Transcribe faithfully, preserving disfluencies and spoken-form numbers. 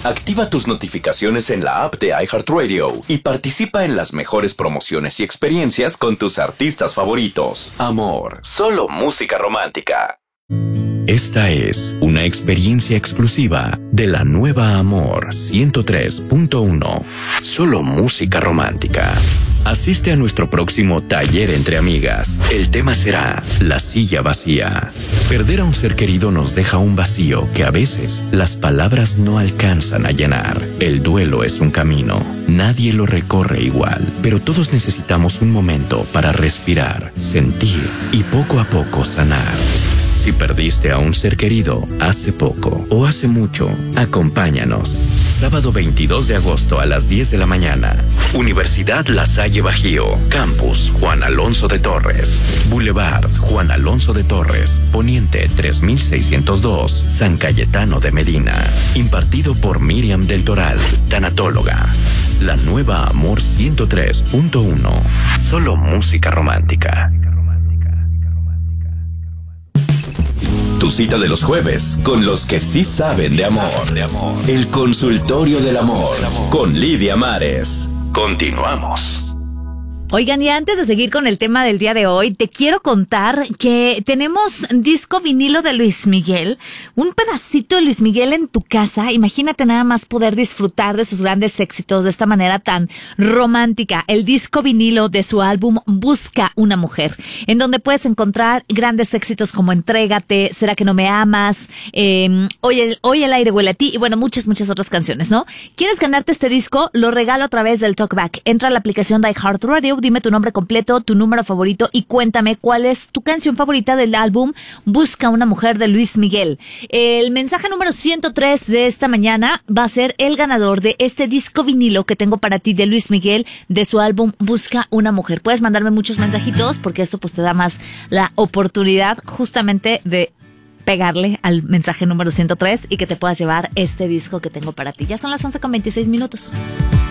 Activa tus notificaciones en la app de iHeartRadio y participa en las mejores promociones y experiencias con tus artistas favoritos. Amor, solo música romántica. Esta es una experiencia exclusiva de la nueva Amor ciento tres punto uno. Solo música romántica. Asiste a nuestro próximo taller entre amigas. El tema será la silla vacía. Perder a un ser querido nos deja un vacío que a veces las palabras no alcanzan a llenar. El duelo es un camino. Nadie lo recorre igual, pero todos necesitamos un momento para respirar, sentir y poco a poco sanar. Si perdiste a un ser querido hace poco o hace mucho, acompáñanos. Sábado veintidós de agosto a las diez de la mañana. Universidad La Salle Bajío. Campus Juan Alonso de Torres. Boulevard Juan Alonso de Torres. Poniente tres mil seiscientos dos. San Cayetano de Medina. Impartido por Miriam del Toral, tanatóloga. La nueva Amor ciento tres punto uno. Solo música romántica. Tu cita de los jueves con los que sí saben de amor. El consultorio del amor con Lidia Mares. Continuamos. Oigan, y antes de seguir con el tema del día de hoy, te quiero contar que tenemos disco vinilo de Luis Miguel, un pedacito de Luis Miguel en tu casa. Imagínate nada más poder disfrutar de sus grandes éxitos de esta manera tan romántica. El disco vinilo de su álbum Busca una mujer, en donde puedes encontrar grandes éxitos como Entrégate, Será que no me amas, eh, hoy, el, hoy el aire huele a ti y bueno, muchas, muchas otras canciones, ¿no? ¿Quieres ganarte este disco? Lo regalo a través del Talkback. Entra a la aplicación de iHeartRadio, dime tu nombre completo, tu número favorito y cuéntame cuál es tu canción favorita del álbum Busca una mujer de Luis Miguel. El mensaje número ciento tres de esta mañana va a ser el ganador de este disco vinilo que tengo para ti de Luis Miguel, de su álbum Busca una mujer. Puedes mandarme muchos mensajitos porque esto pues te da más la oportunidad justamente de pegarle al mensaje número ciento tres y que te puedas llevar este disco que tengo para ti. Ya son las once con veintiséis minutos.